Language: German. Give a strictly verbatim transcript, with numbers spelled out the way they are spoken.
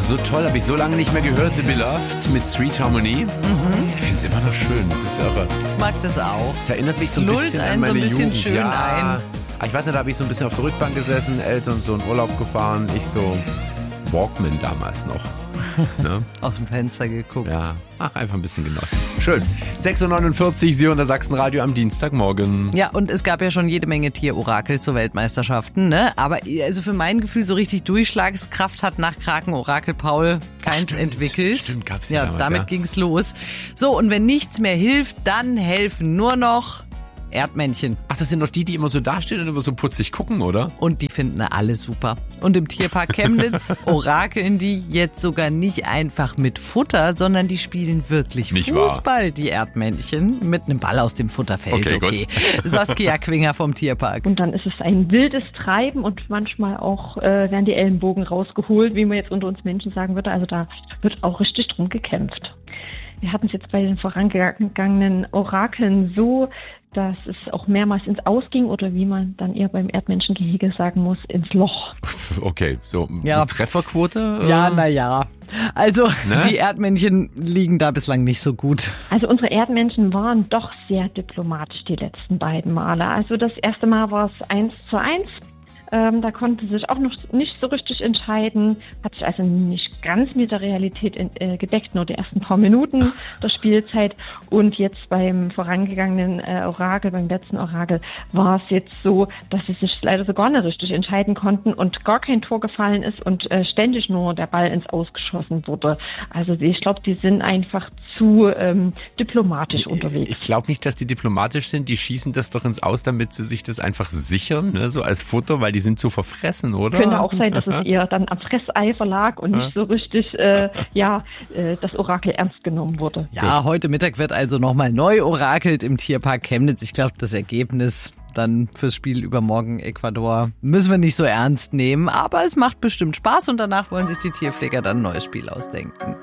so toll, habe ich so lange nicht mehr gehört. The Beloved mit Sweet Harmony. Mhm. Ich finde es immer noch schön. Das ist aber. Ich mag das auch. Es erinnert mich so ein Lullt bisschen einen an meine so ein bisschen Jugend. schön ja. ein. Ich weiß nicht, da habe ich so ein bisschen auf der Rückbank gesessen, Eltern so in Urlaub gefahren. Ich so Walkman damals noch. Ne? Aus dem Fenster geguckt. Ja, ach, einfach ein bisschen genossen. Schön. sechs Uhr neunundvierzig, Sie hören das Sachsenradio am Dienstagmorgen. Ja, und es gab ja schon jede Menge Tierorakel zu Weltmeisterschaften, ne? Aber also für mein Gefühl so richtig Durchschlagskraft hat nach Kraken-Orakel Paul keins stimmt, entwickelt. Stimmt, gab's ja Ja, damals, damit ja. ging's los. So, und wenn nichts mehr hilft, dann helfen nur noch Erdmännchen. Ach, das sind doch die, die immer so dastehen und immer so putzig gucken, oder? Und die finden alle super. Und im Tierpark Chemnitz orakeln die jetzt sogar nicht einfach mit Futter, sondern die spielen wirklich Nicht Fußball, die Erdmännchen, mit einem Ball aus dem Futterfeld. Okay, Okay, Saskia Quinger vom Tierpark. Und dann ist es ein wildes Treiben und manchmal auch äh, werden die Ellenbogen rausgeholt, wie man jetzt unter uns Menschen sagen würde. Also da wird auch richtig drum gekämpft. Wir hatten es jetzt bei den vorangegangenen Orakeln so, dass es auch mehrmals ins Aus ging oder wie man dann eher beim Erdmenschengehege sagen muss, ins Loch. Okay, so Ja. eine Trefferquote? Ja, äh? naja. Also Ne? die Erdmännchen liegen da bislang nicht so gut. Also unsere Erdmenschen waren doch sehr diplomatisch die letzten beiden Male. Also das erste Mal war es eins zu eins. Ähm, da konnte sich auch noch nicht so richtig entscheiden, hat sich also nicht ganz mit der Realität in, äh, gedeckt, nur die ersten paar Minuten der Spielzeit. Und jetzt beim vorangegangenen äh, Orakel, beim letzten Orakel, war es jetzt so, dass sie sich leider so gar nicht richtig entscheiden konnten und gar kein Tor gefallen ist und äh, ständig nur der Ball ins Ausgeschossen wurde. Also ich glaube, die sind einfach zu ähm, diplomatisch unterwegs. Ich glaube nicht, dass die diplomatisch sind. Die schießen das doch ins Aus, damit sie sich das einfach sichern, ne? So als Futter, weil die sind zu verfressen, oder? Könnte auch sein, dass es eher dann am Fresseifer lag und nicht so richtig, äh, ja, äh, das Orakel ernst genommen wurde. Ja, heute Mittag wird also nochmal neu orakelt im Tierpark Chemnitz. Ich glaube, das Ergebnis dann fürs Spiel übermorgen Ecuador müssen wir nicht so ernst nehmen. Aber es macht bestimmt Spaß und danach wollen sich die Tierpfleger dann ein neues Spiel ausdenken.